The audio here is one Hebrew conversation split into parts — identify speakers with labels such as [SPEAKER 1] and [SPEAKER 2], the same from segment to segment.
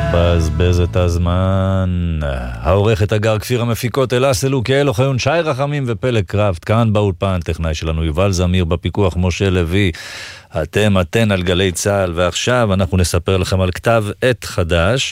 [SPEAKER 1] בזבז את הזמן. העורכת אגר כפיר, המפיקות אלה סלוק, יעל אוחיון, שי רחמים ופלג קראפט. כאן באולפן טכנאי שלנו יובל זמיר, בפיקוח משה לוי. אתן על גלי צהל, ועכשיו אנחנו נספר לכם על כתב עת חדש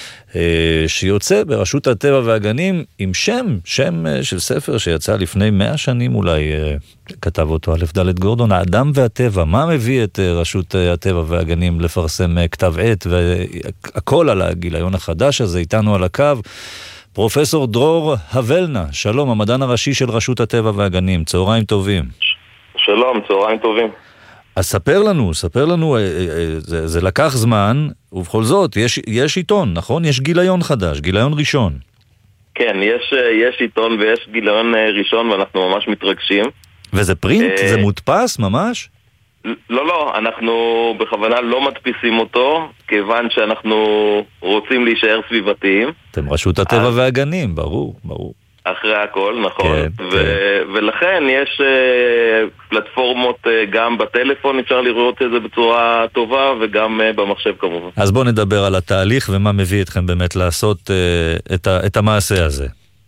[SPEAKER 1] שיוצא ברשות הטבע והגנים עם שם של ספר שיצא לפני 100 שנים אולי, כתב אותו א' ד' גורדון, האדם והטבע. מה מביא את רשות הטבע והגנים לפרסם כתב עת והכל על הגיליון החדש הזה? איתנו על הקו פרופסור דרור הבלנה, שלום, המדען הראשי של רשות הטבע והגנים, צהריים טובים.
[SPEAKER 2] שלום, צהריים טובים.
[SPEAKER 1] אז ספר לנו, זה לקח זמן, ובכל זאת, יש עיתון, נכון? יש גיליון חדש, גיליון ראשון.
[SPEAKER 2] כן, יש עיתון ויש גיליון ראשון, ואנחנו ממש מתרגשים.
[SPEAKER 1] וזה פרינט? זה מודפס ממש?
[SPEAKER 2] לא, אנחנו בכוונה לא מדפיסים אותו, כיוון שאנחנו רוצים להישאר סביבתיים.
[SPEAKER 1] אתם רשות הטבע והגנים, ברור.
[SPEAKER 2] אחרי הכל, נכון. ולכן יש פלטפורמות גם בטלפון, אפשר לראות את זה בצורה טובה, וגם במחשב כמובן.
[SPEAKER 1] אז בואו נדבר על התהליך ומה מביא אתכם באמת לעשות את המעשה הזה.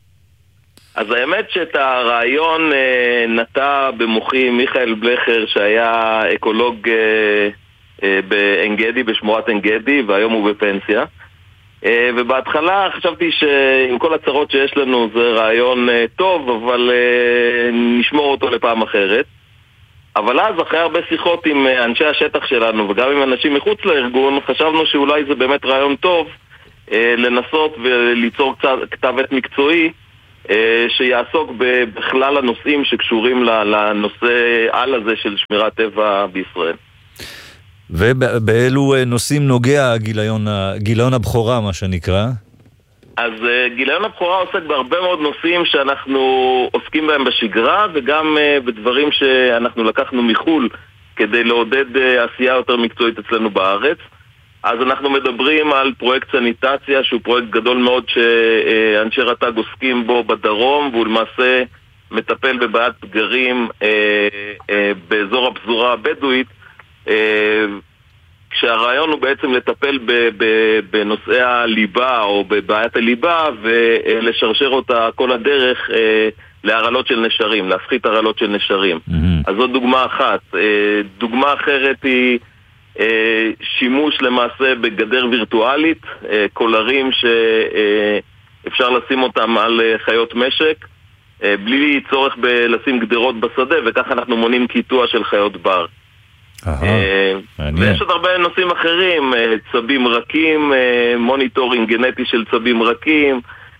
[SPEAKER 2] אז האמת שאת הרעיון נטע במוחי מיכאל בלכר, שהיה אקולוג באנגדי, בשמורת אנגדי, והיום הוא בפנסיה. ובהתחלה חשבתי שעם כל הצרות שיש לנו זה רעיון טוב, אבל נשמור אותו לפעם אחרת. אבל אז אחרי הרבה שיחות עם אנשי השטח שלנו וגם עם אנשים מחוץ לארגון, חשבנו שאולי זה באמת רעיון טוב לנסות וליצור כתב עת מקצועי שיעסוק בכלל הנושאים שקשורים לנושא על הזה של שמירת טבע בישראל.
[SPEAKER 1] ובאילו נושאים נוגע גיליון הבכורה, מה שנקרא?
[SPEAKER 2] אז גיליון הבכורה עוסק בהרבה מאוד נושאים שאנחנו עוסקים בהם בשגרה, וגם בדברים שאנחנו לקחנו מחול כדי לעודד עשייה יותר מקצועית אצלנו בארץ. אז אנחנו מדברים על פרויקט סניטציה, שהוא פרויקט גדול מאוד שאנשי רט"ג עוסקים בו בדרום, והוא למעשה מטפל בבעיית פגרים באזור הפזורה הבדואית, כשהרעיון הוא בעצם לטפל בנושאי הליבה או בבעיית הליבה ולשרשר אותה כל הדרך להרעלות של נשרים, להפחית הרעלות של נשרים. אז זאת דוגמה אחת. דוגמה אחרת היא שימוש למעשה בגדר וירטואלית, קולרים שאפשר לשים אותם על חיות משק בלי צורך לשים גדרות בשדה, וכך אנחנו מונים קיטוע של חיות בר. ויש עוד הרבה נושאים אחרים, צבים רכים, מוניטורינג גנטי של צבים רכים,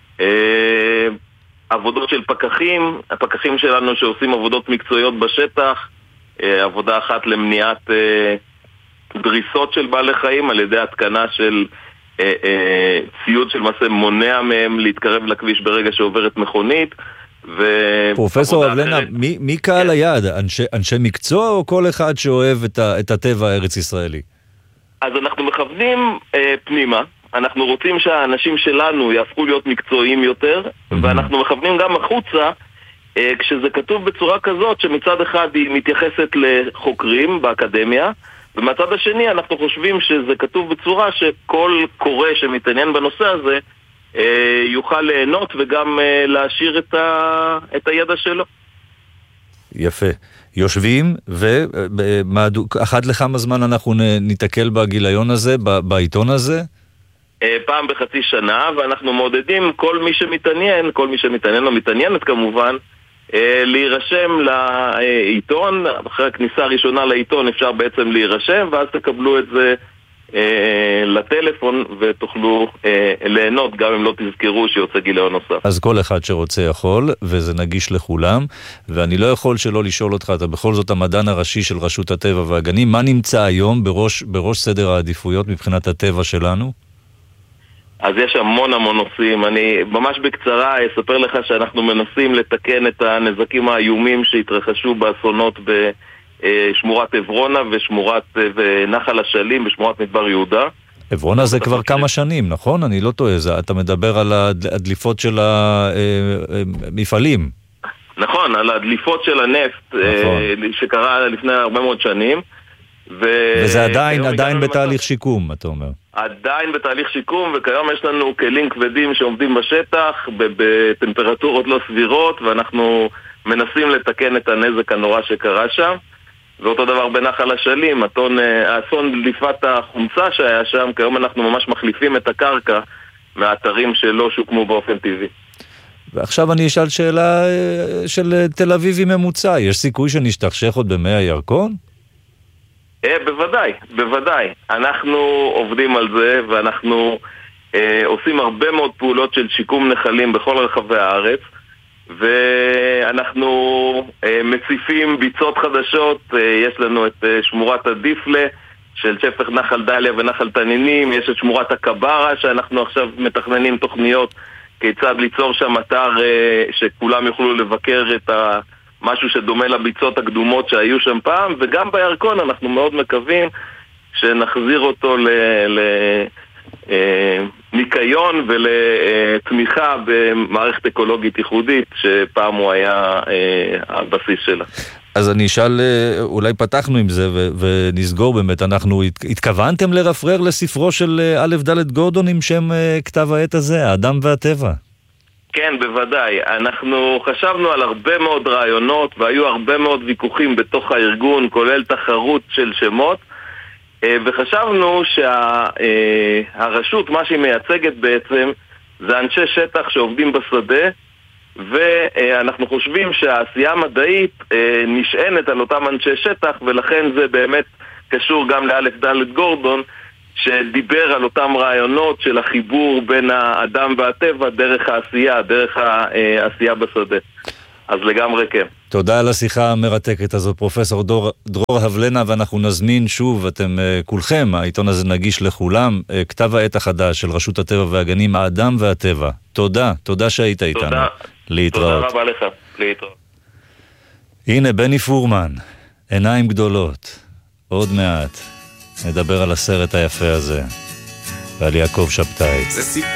[SPEAKER 2] עבודות של פקחים, הפקחים שלנו שעושים עבודות מקצועיות בשטח, עבודה אחת למניעת דריסות של בעלי חיים על ידי התקנה של ציוד של מעשה מונע מהם להתקרב לכביש ברגע שעוברת מכונית.
[SPEAKER 1] פרופסור הבלנה, מי קהל היעד? אנשי מקצוע או כל אחד שאוהב את הטבע הארץ ישראלי?
[SPEAKER 2] אז אנחנו מכוונים פנימה, אנחנו רוצים שהאנשים שלנו יהפכו להיות מקצועיים יותר, ואנחנו מכוונים גם החוצה, כשזה כתוב בצורה כזאת שמצד אחד היא מתייחסת לחוקרים באקדמיה, ומצד השני אנחנו חושבים שזה כתוב בצורה שכל קורא שמתעניין בנושא הזה יוכל ליהנות וגם להשאיר את הידע שלו.
[SPEAKER 1] יפה. יושבים, ואחת לכמה זמן אנחנו ניתקל בגיליון הזה, בעיתון הזה?
[SPEAKER 2] פעם בחצי שנה, ואנחנו מעודדים כל מי שמתעניין או מתעניינת כמובן, להירשם לעיתון. אחרי הכניסה הראשונה לעיתון אפשר בעצם להירשם, ואז תקבלו את זה לטלפון ותוכלו ליהנות גם אם לא תזכרו שיוצא גיליון נוסף.
[SPEAKER 1] אז כל אחד שרוצה יכול, וזה נגיש לכולם, ואני לא יכול שלא לשאול אותך, אתה בכל זאת המדען הראשי של רשות הטבע והגנים, מה נמצא היום בראש סדר העדיפויות מבחינת הטבע שלנו?
[SPEAKER 2] אז יש המון נושאים. אני ממש בקצרה אספר לך שאנחנו מנסים לתקן את הנזקים האיומים שהתרחשו באסונות בשמורת עברונה ונחל השלים בשמורת מדבר יהודה.
[SPEAKER 1] עברונה זה כבר כמה שנים, נכון? אני לא טועה, אתה מדבר על הדליפות של המפעלים.
[SPEAKER 2] נכון, על הדליפות של הנפט שקרה לפני הרבה מאוד שנים.
[SPEAKER 1] וזה עדיין בתהליך שיקום, אתה אומר.
[SPEAKER 2] עדיין בתהליך שיקום, וכיום יש לנו כלים כבדים שעומדים בשטח, בטמפרטורות לא סבירות, ואנחנו מנסים לתקן את הנזק הנורא שקרה שם. ואותו דבר בנחל אשלים, האסון דליפת החומצה שהיה שם, כיום אנחנו ממש מחליפים את הקרקע מהאתרים שלא שוקמו באופן טבעי.
[SPEAKER 1] ועכשיו אני אשאל שאלה של תל אביבי ממוצע, יש סיכוי שנשתכשך עוד במי הירקון?
[SPEAKER 2] בוודאי. אנחנו עובדים על זה, ואנחנו עושים הרבה מאוד פעולות של שיקום נחלים בכל רחבי הארץ, ואנחנו מציפים ביצות חדשות. יש לנו את שמורת הדיפלה של שפך נחל דליה ונחל תנינים, יש את שמורת הקברה שאנחנו עכשיו מתכננים תוכניות כיצד ליצור שם אתר שכולם יוכלו לבקר את משהו שדומה לביצות הקדומות שהיו שם פעם, וגם בירקון אנחנו מאוד מקווים שנחזיר אותו לניקיון ולתמיכה במערכת אקולוגית ייחודית שפעם הוא היה הבסיס שלה.
[SPEAKER 1] אז אני אשאל, אולי פתחנו עם זה ונסגור באמת, אנחנו התכוונתם לרפרר לספרו של א' ד' גורדון עם שם כתב העת הזה, האדם והטבע?
[SPEAKER 2] כן, בוודאי. אנחנו חשבנו על הרבה מאוד רעיונות, והיו הרבה מאוד ויכוחים בתוך הארגון, כולל תחרות של שמות, וחשבנו שהרשות, מה שהיא מייצגת בעצם, זה אנשי שטח שעובדים בשדה, ואנחנו חושבים שהעשייה המדעית נשענת על אותם אנשי שטח, ולכן זה באמת קשור גם לאלף ד' גורדון, שדיבר על אותם רעיונות של החיבור בין האדם והטבע דרך העשייה, דרך העשייה בשדה. אז לגמרי כן.
[SPEAKER 1] תודה על השיחה המרתקת הזאת, פרופסור דרור הבלנה, ואנחנו נזמין שוב, אתם כולכם, העיתון הזה נגיש לכולם, כתב העת החדש של רשות הטבע והגנים, האדם והטבע. תודה שהיית איתנו.
[SPEAKER 2] תודה.
[SPEAKER 1] להתראות.
[SPEAKER 2] תודה רבה לך, להתראות.
[SPEAKER 1] הנה בני פורמן, עיניים גדולות. עוד מעט נדבר על הסרט היפה הזה ועל יעקב שבתאי.